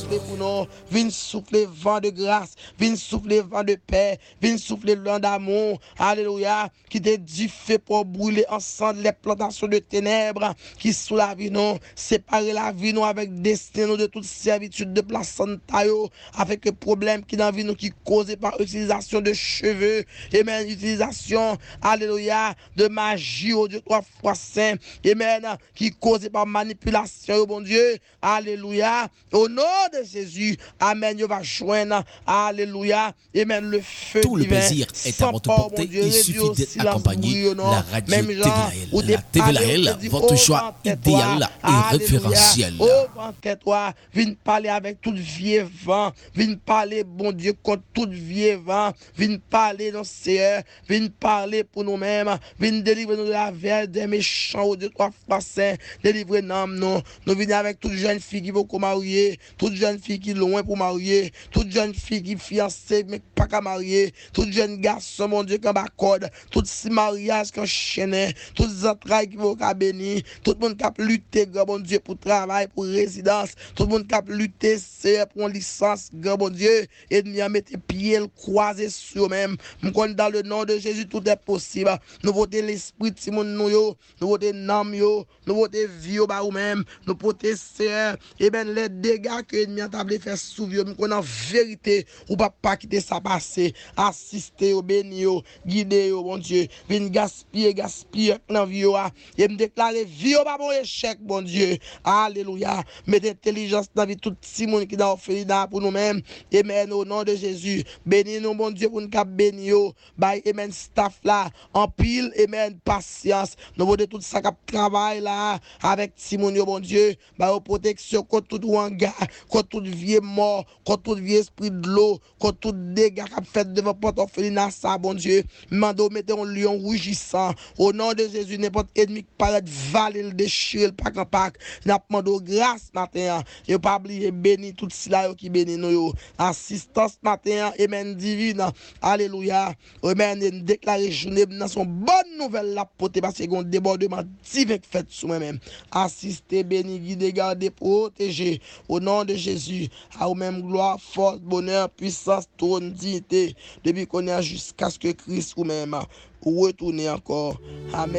souffler pour nous, viens souffler vent de grâce, viens souffler vent de paix, viens souffler vent d'amour, alléluia, qui te dit fait pour brûler ensemble les plantations de ténèbres qui sous la vie nous, séparer la vie nous avec destin de toute servitude de placenta avec les problèmes qui dans la vie nous qui causent par utilisation de cheveux, amen, utilisation, alléluia, de magie, oh Dieu, 3 fois saint, amen, qui causent par manipulation, oh bon Dieu, alléluia, au nom de Jésus, amen, il va joindre, alléluia, amen, le feu tout divin, le plaisir est à votre portée, il suffit d'être accompagné la radio TVLAL, votre choix idéal et référentiel. Oh, toi, viens parler avec tout vieux vent, viens parler, bon Dieu, contre tout vieux vent, viens parler, non, Seigneur, viens parler pour nous-mêmes, viens délivrer nous de la verre des méchants, oh Dieu, 3 fois saint, délivrer nous, nous venons avec toute jeune fille qui veut marier, toute jeune fille qui est loin pour marier, toute jeune fille qui est fiancée, mais pas qu'à marier, toute jeune garçon, mon Dieu, qui a code, tout ce mariage qui enchaîné, toutes les entrailles qui vont bénir, tout le monde qui a lutté, grand bon Dieu, pour travail, pour résidence, tout le monde qui a lutté, c'est pour une licence, grand bon Dieu, et nous a mis pieds croisés sur eux-mêmes. Dans le nom de Jésus, tout est possible. Nous votons l'esprit de Simon, nous votons l'âme, nous votons vie ou même, nous votons Seigneur, et bien les dégâts que l'ennemi a tablé faire souvir, nous en vérité, ou pas quitter ça passer, assister au bénir, guider au bon Dieu, venir gaspiller dans vie, et me déclarer vie au pas bon échec, bon Dieu, alléluia, mettez intelligence dans la vie tout petit monde qui dans orphelinat pour nous-mêmes, amen, au nom de Jésus, bénis nous, bon Dieu, pour nous bénir, by amen, staff là, en pile, amen, patience, nous voulons tout ça qui travaille là, avec Simon, bon Dieu, by protection contre tout hangar, contre tout vieux mort, contre tout vieux esprit de l'eau, contre tout dégâts qui fait devant porte orphelinat, ça, bon Dieu, mando mettez un lion rougissant, au nom de Jésus, n'importe ennemi qui paraît valer le déchirer, le pack en pack, n'a demandé grâce matin, et pas oublier béni tout cela qui bénit nous, assistance matin, amen divine, alléluia, amen, et déclarer journée dans son bonne nouvelle la pote parce qu'il y a un débordement divin fait sur moi-même, assister, béni, guider, garder, protéger, au nom de Jésus, à vous-même gloire, force, bonheur, puissance, trône, dignité, depuis qu'on est jusqu'à ce que Christ ou même retourne encore, amen.